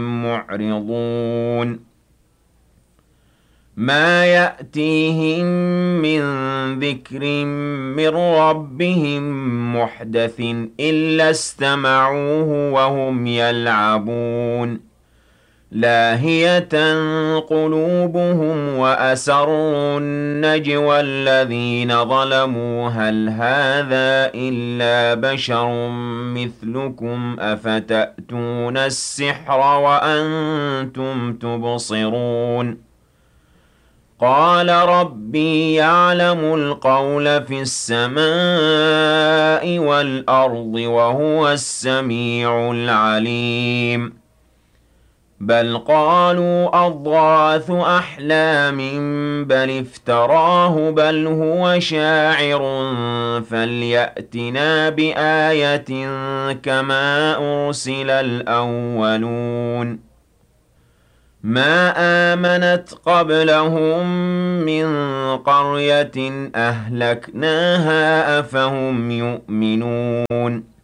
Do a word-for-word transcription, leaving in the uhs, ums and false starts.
معرضون ما يأتيهم من ذكر من ربهم محدث إلا استمعوه وهم يلعبون لاهية قلوبهم وأسروا النجوى الذين ظلموا هل هذا إلا بشر مثلكم أفتأتون السحر وأنتم تبصرون قال ربي يعلم القول في السماء والأرض وهو السميع العليم بل قالوا أضغاث أحلام بل افتراه بل هو شاعر فليأتنا بآية كما أرسل الأولون ما آمنت قبلهم من قرية أهلكناها أفهم يؤمنون